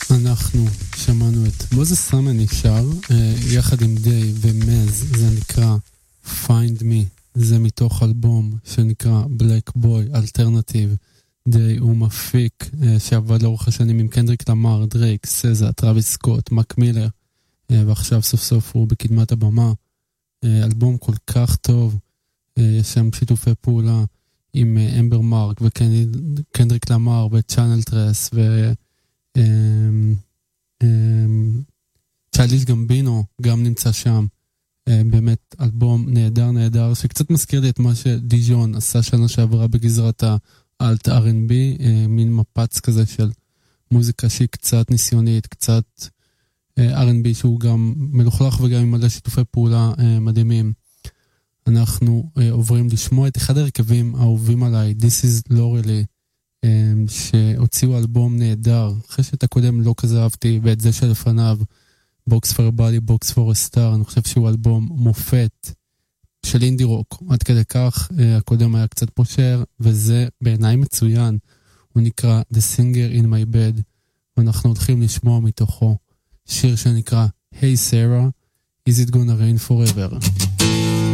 אנחנו שמענו את מוזס סאמן נשאר יחד עם דיי ומז, זה נקרא Find Me, זה מתוך אלבום שנקרא Black Boy Alternative. דיי הוא מפיק שעבד לאורך השנים עם קנדריק למר, דרייק, סזה, טראביס סקוט, מק מילר, ועכשיו סוף סוף הוא בקדמת הבמה. אלבום כל כך טוב, יש שם שיתופי פעולה עם אמבר מרק וקנדריק למר וצ'אנל טרס צ'יילדיש גמבינו גם נמצא שם. באמת אלבום נהדר נהדר שקצת מזכיר לי את מה שדיז'ון עשה שנה שעברה בגזרת האלט R&B, מין מפץ כזה של מוזיקה שהיא קצת ניסיונית, קצת R&B שהוא גם מלוכלך וגם עם מלא שיתופי פעולה מדהימים. אנחנו עוברים לשמוע את אחד הרכבים האהובים עליי, This is Lorelei, שהוציאו אלבום נהדר, אחרי שאת הקודם לא כזה אהבתי, ואת זה שלפניו, Box for a Body, Box for a Star, אני חושב שהוא אלבום מופת של אינדי רוק, עד כדי כך, הקודם היה קצת פושר, וזה בעיניי מצוין, הוא נקרא The Singer in My Bed, ואנחנו הולכים לשמוע מתוכו שיר שנקרא Hey Sarah, Is it gonna rain forever?